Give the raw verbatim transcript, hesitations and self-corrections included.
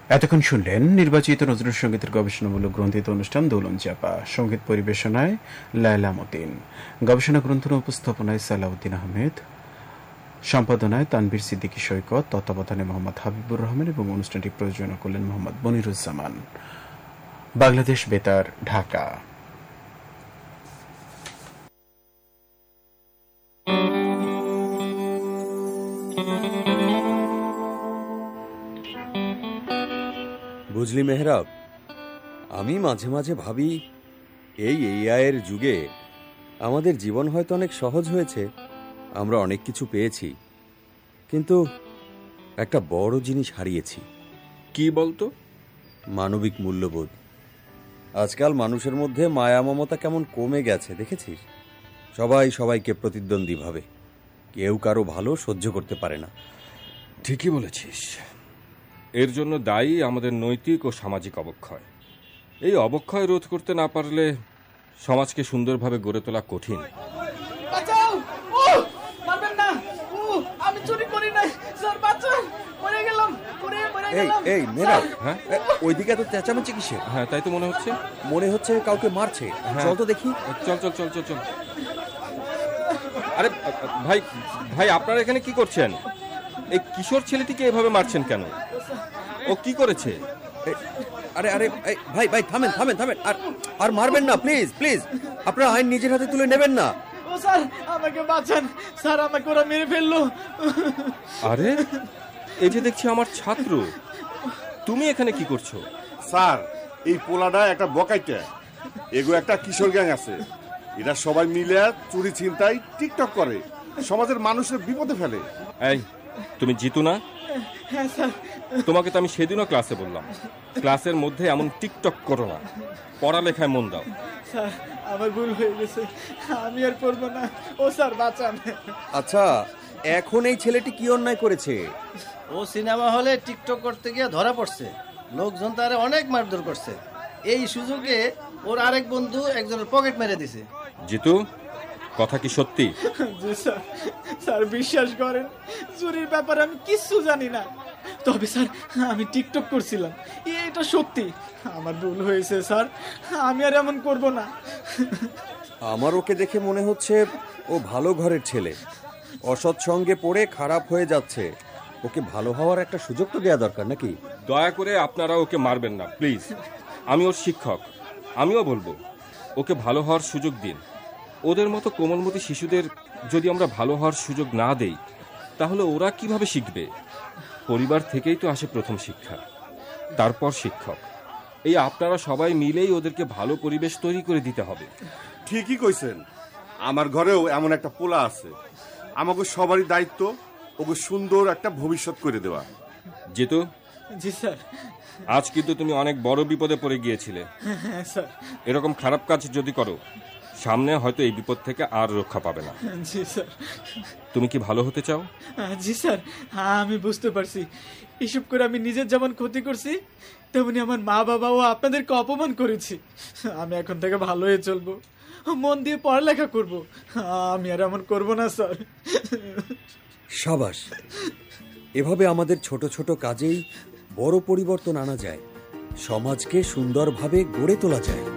এতক্ষণ শুনলেন নির্বাচিত নজরুল সঙ্গীতের গবেষণামূলক গ্রন্থিত অনুষ্ঠান দোলন চাপা। সঙ্গীত পরিবেশনায় লায়লা মতিন, গবেষণা গ্রন্থ উপস্থাপনায় সালাউদ্দিন আহমেদ, সম্পাদনায় তানভীর সিদ্দিকী সৈকত, তত্ত্বাবধানে মোহাম্মদ হাবিবুর রহমান এবং অনুষ্ঠানটি প্রযোজনা করলেন মোহাম্মদ মনিরুজ্জামান। বাংলাদেশ বেতার, ঢাকা। বুঝলি মেহরাব, আমি মাঝে মাঝে ভাবি এই এআই এর যুগে আমাদের জীবন হয়তো অনেক সহজ হয়েছে, আমরা অনেক কিছু পেয়েছি, কিন্তু একটা বড় জিনিস হারিয়েছি। কি বলতো? মানবিক মূল্যবোধ। আজকাল মানুষের মধ্যে মায়া মমতা কেমন কমে গেছে দেখেছিস? সবাই সবাইকে প্রতিদ্বন্দ্বী ভাবে, কেউ কারো ভালো সহ্য করতে পারে না। ঠিকই বলেছিস। এর জন্য দায়ী আমাদের নৈতিক ও সামাজিক অবক্ষয়। এই অবক্ষয় রোধ করতে না পারলে সমাজকে সুন্দরভাবে গড়ে তোলা কঠিন। ওইদিকে এত চেঁচামেচি কিসের? হ্যাঁ, তাই তো মনে হচ্ছে। মনে হচ্ছে কাউকে মারছে। চল তো দেখি। চল চল চল চল চল। আরে ভাই, ভাই আপনারা এখানে কি করছেন? এই কিশোর ছেলেটিকে এভাবে মারছেন কেন? ও কি করেছে? আরে আরে ভাই ভাই থামেন থামেন থামেন, আর আর মারবেন না প্লিজ প্লিজ। আপনারা আইন নিজের হাতে তুলে নেবেন না। ও স্যার, আমাকে বাঁচান স্যার, আমাকে ওরা মেরে ফেললো। আরে এই যে দেখছি আমার ছাত্র, তুমি এখানে কি করছো? স্যার, এই পোলাটা একটা বকাইটা, এগো একটা কিশোর গ্যাং আছে, এরা সবাই মিলে চুরি ছিনতাই টিকটক করে, সমাজের মানুষের বিপদে ফেলে। এই তুমি জিতু না? হ্যাঁ স্যার। তোমাকে তো আমি সেদিনও ক্লাসে বললাম, ক্লাসের মধ্যে এমন টিকটক করো না, পড়ালেখায় মন দাও। স্যার আমার ভুল হয়ে গেছে, আমি আর করবো না। ও স্যার বাঁচান। আচ্ছা, এখন এই ছেলেটি কি অন্যায় করেছে? ও সিনেমা হলে টিকটক করতে গিয়ে ধরা পড়ছে, লোকজন তারে অনেক মারধর করছে। এই সুযোগে ওর আরেক বন্ধু একজনের পকেট মেরে দিছে। জিতু, কথা কি সত্যি? জি স্যার। স্যার বিশ্বাস করেন, চুরির ব্যাপারে আমি কিচ্ছু জানি না, তবে স্যার আমি টিকটক করছিলাম, এটা সত্যি। আমার ভুল হয়েছে স্যার, আমি আর এমন করব না। আমার ওকে দেখে মনে হচ্ছে ও ভালো ঘরের ছেলে, অসৎ সঙ্গে পড়ে খারাপ হয়ে যাচ্ছে। ওকে ভালো হওয়ার একটা সুযোগ তো দেওয়া দরকার নাকি? দয়া করে আপনারা ওকে মারবেন না প্লিজ। আমি ওর শিক্ষক, আমিও বলবো ওকে ভালো হওয়ার সুযোগ দিন। ওদের মতো কোমলমতি শিশুদের যদি আমরা ভালো হওয়ার সুযোগ না দেই, তাহলে ওরা কিভাবে শিখবে? পরিবার থেকেই তো আসে প্রথম শিক্ষা, তারপর শিক্ষক। এই আপনারা সবাই মিলেই ওদেরকে ভালো পরিবেশ তৈরি করে দিতে হবে। ঠিকই কইছেন, আমার ঘরেও এমন একটা পোলা আছে, আমাকে সবারই দায়িত্ব ওকে সুন্দর একটা ভবিষ্যৎ করে দেওয়া। জিতু। জি স্যার। আজ কিন্তু তুমি অনেক বড় বিপদে পড়ে গিয়েছিলে। হ্যাঁ স্যার। এরকম খারাপ কাজ যদি করো, সামনে হয়তো এই বিপদ থেকে আর রক্ষা পাবে না। জি স্যার। তুমি কি ভালো হতে চাও? জি স্যার, হ্যাঁ আমি বুঝতে পারছি। এসব করে আমি নিজের যেমন ক্ষতি করছি, তেমনি আমার মা বাবাও আপনাদেরকে অপমান করেছি। আমি এখন থেকে ভালো হয়ে চলবো, মন দিয়ে পড়ালেখা করব, আমি আর এমন করব না স্যার। সাবাস, এভাবে আমাদের ছোট ছোট কাজেই বড় পরিবর্তন আনা যায়, সমাজকে সুন্দরভাবে গড়ে তোলা যায়।